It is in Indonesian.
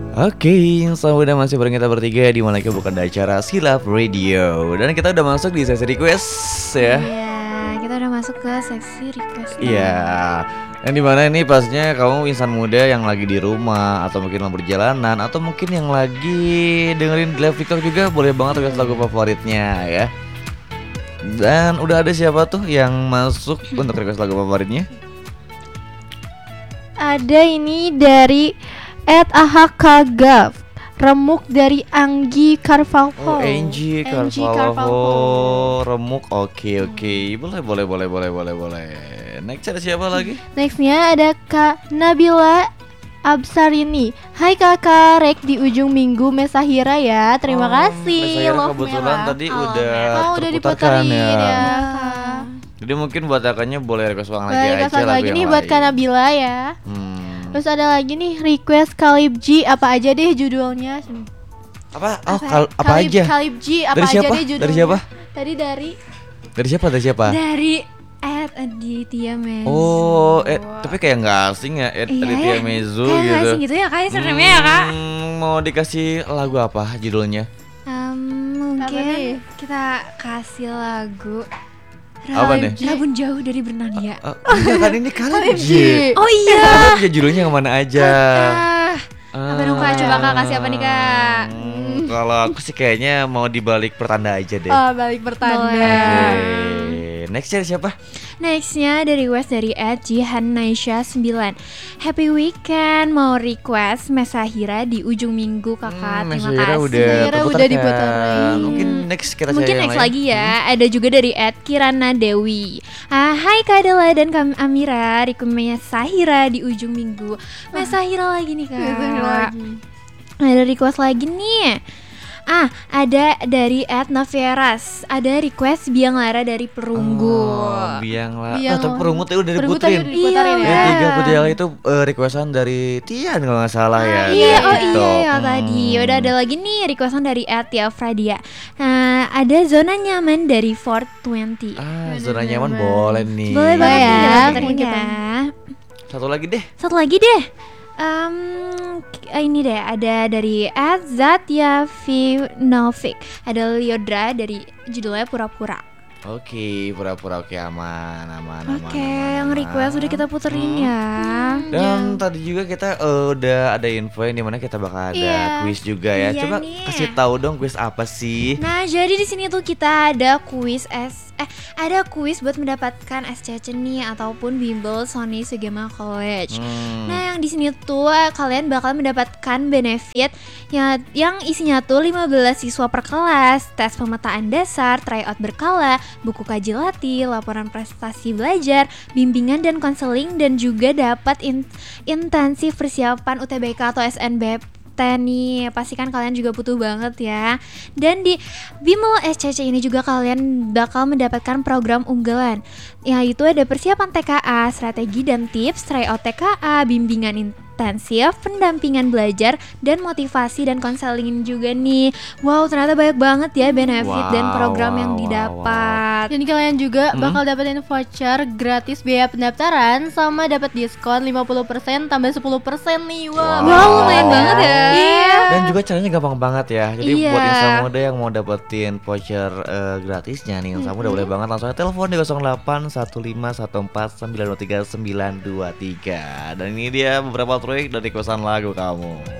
Oke, selamat udah masih bareng kita bertiga di mana kita bukan acara Silap Radio. Dan kita udah masuk di sesi request ya. Iya, kita udah masuk ke seksi request. Iya. Yang dimana ini pastinya kamu insan muda yang lagi di rumah atau mungkin lagi perjalanan atau mungkin yang lagi dengerin live TikTok juga boleh banget request lagu favoritnya ya. Dan udah ada siapa tuh yang masuk untuk request lagu favoritnya? Ada ini dari @ahakagav, remuk dari Anggi Carvalho. Oh, Angie Carvalho, remuk. Oke. Boleh. Next ada siapa lagi? Nextnya ada Kak Nabila Absarini. Hai kakak, rek di ujung minggu Mesahira ya. Terima kasih. Mesahira Love kebetulan merah. tadi Oh, udah merah. Udah terputarkan diputerin ya. ya. Jadi mungkin buat akannya boleh request ulang lagi Boleh aja request lagu lagi yang nih buat lain. Kak Nabila ya. Terus ada lagi nih request Kalib G, apa aja deh judulnya. Apa? Oh, Apa apa aja? Kalib G, apa Dari aja siapa? deh judulnya. Dari siapa? Tadi dari Dari siapa? Dari Aditya Mezu. Oh, tapi kayak nggak asing ya, Iya Aditya ya, Mezu kayak gitu. nggak asing gitu ya kak, sebenarnya ya kak. Mau dikasih lagu apa judulnya? Apa Mungkin nih? kita kasih lagu Apa nih? Rabun Jauh dari Bernania. Enggak kan ini Kalib G. Oh iya. Kalib G judulnya yang mana aja? Apa dong kak, coba kak kasih apa nih kak? Kalau aku sih kayaknya mau dibalik pertanda aja deh. Oh, balik pertanda. Oke. Next dari siapa? Nextnya dari request dari @jihannaisha9. Happy weekend, mau request Mesahira di ujung minggu kakak. Terima Mesahira kasih. udah Mesahira udah terputarkan. diputerin. Mungkin next kita cari Mungkin yang next lain. lagi ya. Ada juga dari @kirana Dewi. Hai Kak Dela dan Kak Amira, request Mesahira di ujung minggu. Mesahira lagi nih kak. Mesahira lagi. Ada request lagi nih. Ada dari @navieras. Ada request Biang Lara dari Perunggu. Oh, Biang lah. Atau Perungut udah Perunggu tadi diputerin. udah diputerin Iya, ya. Yang tiga putiara itu requestan dari Tian kalau nggak salah ya. Iya, dari TikTok. iya tadi. Udah ada lagi nih requestan dari @tiafradia. Nah, ada zona nyaman dari 420. Zona nyaman boleh nih. Boleh banget ya, nih kita temen punya. kita. Satu lagi deh. Satu lagi deh. Ini deh ada dari @zatyavinovic. Ada Liodra dari judulnya Pura-Pura. Oke, pura-pura oke aman. Oke, yang request udah kita puterin ya. Dan tadi juga kita udah ada info yang dimana kita bakal ada Iya. kuis juga ya. Iya Coba nih. kasih tahu dong kuis apa sih? Nah, jadi di sini tuh kita ada ada kuis buat mendapatkan SCC nih ataupun bimbel Sony Sugema College. Nah, yang di sini tuh kalian bakal mendapatkan benefit yang isinya tuh 15 siswa per kelas, tes pemetaan dasar, tryout berkala, buku kaji latih, laporan prestasi belajar, bimbingan dan konseling, dan juga dapat intensif persiapan UTBK atau SNBP nih. Pastikan kalian juga butuh banget ya. Dan di Bimbel SCC ini juga kalian bakal mendapatkan program unggulan, yaitu ada persiapan TKA, strategi dan tips, tryout TKA, bimbingan intensif, pendampingan belajar, dan motivasi dan konseling juga nih. Wow, ternyata banyak banget ya benefit dan program yang didapat. Dan kalian juga bakal dapetin voucher gratis biaya pendaftaran sama dapat diskon 50% tambah 10% nih. Wow, lumayan banget ya. Iya. Dan juga caranya gampang banget ya. Jadi Iya. buat insan muda yang mau dapetin voucher gratisnya nih, insan muda boleh banget langsung aja telepon di 081514923923. Dan ini dia beberapa proyek dari kosan lagu kamu.